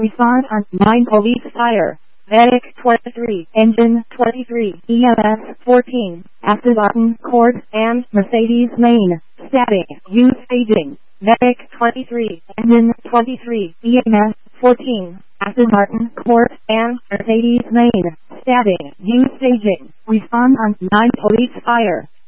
Respond on 9 police fire. Medic 23, Engine 23, EMS 14, Aston Martin Cord and Mercedes main. Static, use staging. Medic 23, Engine 23, EMS 14, Aston Martin Cord and Mercedes main. Static, use staging. Respond on 9 police fire.